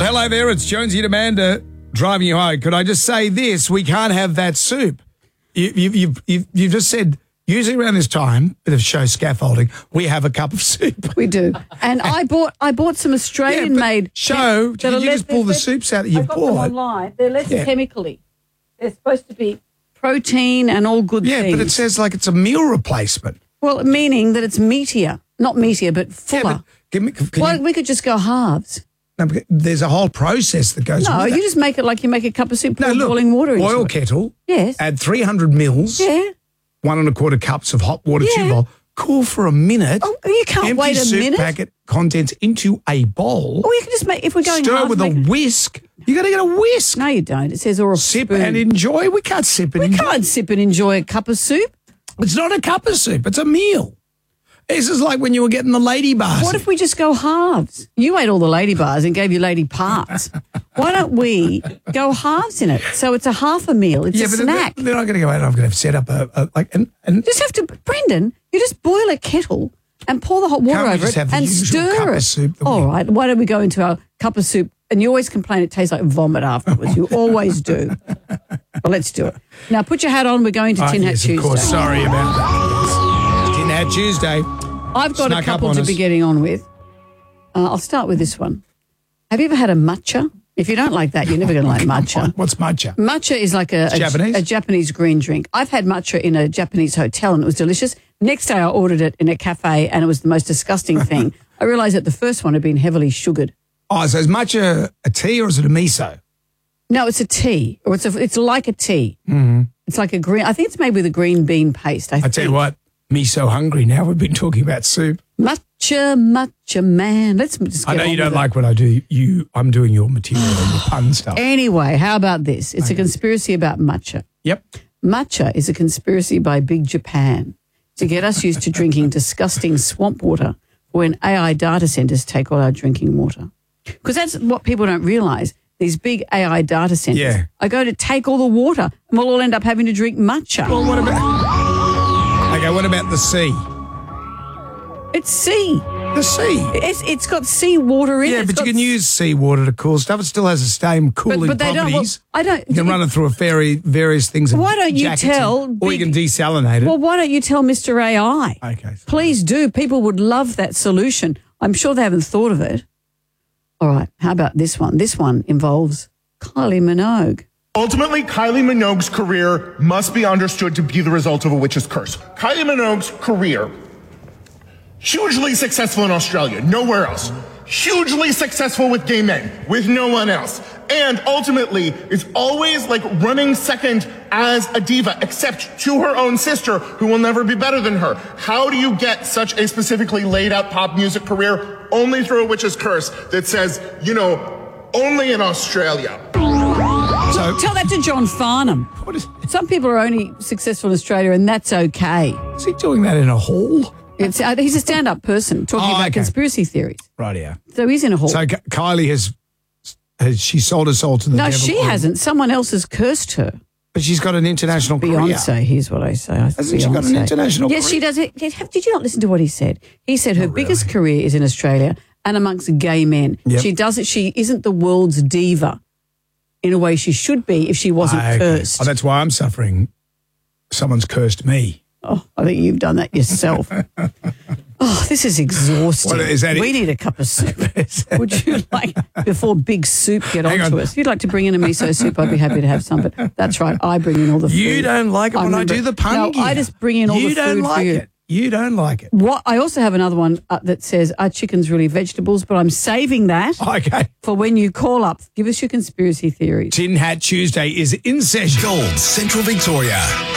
Hello there, it's Jonesy and Amanda driving you home. Could I just say this? We can't have that soup. You've just said, usually around this time, bit of show scaffolding, we have a cup of soup. We do. And I bought some Australian-made... Show, did you just pull the soups out that you've bought? I've got them online. They're less chemically. They're supposed to be protein and all good things. Yeah, but it says like it's a meal replacement. Well, meaning that it's meatier. Not meatier, but fuller. Yeah, we could just go halves. No, there's a whole process that goes on. No, you just make it like you make a cup of soup, pour boiling water into it. Boil kettle. Yes. Add 300 mils. Yeah. 1 1/4 cups of hot water, 2 bowl. Cool for a minute. Oh, you can't wait a minute. Empty soup packet contents into a bowl. Oh, you can just make, if we're going stir with a whisk. You got to get a whisk. No, you don't. It says or a sip spoon. and enjoy. We can't sip and enjoy. We can't sip and enjoy a cup of soup. It's not a cup of soup. It's a meal. This is like when you were getting the lady bars. What if we just go halves? You ate all the lady bars and gave you lady parts. Why don't we go halves in it? So it's a half a meal. It's a snack. They're not going to go out. I'm going to set up and just have to, Brendan. You just boil a kettle and pour the hot water over it and stir it. Soup all right. Why don't we go into our cup of soup? And you always complain it tastes like vomit afterwards. You always do. Well, let's do it. Now put your hat on. We're going to Tin Hat Tuesday. Of course. Sorry about that. Tin Hat Tuesday. I've got a couple to be getting on with. I'll start with this one. Have you ever had a matcha? If you don't like that, you're never going to like matcha. What's matcha? Matcha is like a Japanese green drink. I've had matcha in a Japanese hotel and it was delicious. Next day I ordered it in a cafe and it was the most disgusting thing. I realised that the first one had been heavily sugared. Oh, so is matcha a tea or is it a miso? No, it's a tea. Or it's like a tea. Mm-hmm. It's like a green, I think it's made with a green bean paste. I tell you what. Me so hungry now. We've been talking about soup. Matcha man. Let's just get I know you don't like what I do. I'm doing your material and your pun stuff. Anyway, how about this? It's a conspiracy about matcha. Yep. Matcha is a conspiracy by Big Japan to get us used to drinking disgusting swamp water when AI data centers take all our drinking water. Because that's what people don't realise. These big AI data centers are going to take all the water and we'll all end up having to drink matcha. Well, what about the sea? It's sea. The sea. It's got sea water in it. Yeah, but you can use sea water to cool stuff. It still has the same cooling properties. You can run it through various things. Why don't you tell? Or you can desalinate it. Well, why don't you tell Mr. AI? Okay. Sorry. Please do. People would love that solution. I'm sure they haven't thought of it. All right. How about this one? This one involves Kylie Minogue. Ultimately, Kylie Minogue's career must be understood to be the result of a witch's curse. Kylie Minogue's career, hugely successful in Australia, nowhere else. Hugely successful with gay men, with no one else. And ultimately, is always like running second as a diva, except to her own sister, who will never be better than her. How do you get such a specifically laid out pop music career? Only through a witch's curse that says, only in Australia. So, tell that to John Farnham. Some people are only successful in Australia and that's okay. Is he doing that in a hall? He's a stand-up person talking about conspiracy theories. Right, yeah. So he's in a hall. So Kylie has she sold her soul to the devil? No, she hasn't. Someone else has cursed her. But she's got an international career. Beyonce, here's what I say. Hasn't she got an international career? Yes, she does. Did you not listen to what he said? He said her biggest career is in Australia and amongst gay men. Yep. She does it. She isn't the world's diva in a way she should be if she wasn't cursed. Oh, that's why I'm suffering. Someone's cursed me. Oh, I think you've done that yourself. Oh, this is exhausting. We need a cup of soup. Would you like, before Big Soup get on to us, if you'd like to bring in a miso soup, I'd be happy to have some. But that's right, I bring in all the food. You don't like it when I do the pun. No, I just bring in all the food for you. You don't like it. You don't like it. What? I also have another one that says, are chickens really vegetables? But I'm saving that for when you call up. Give us your conspiracy theories. Tin Hat Tuesday is in session. Gold Central Victoria.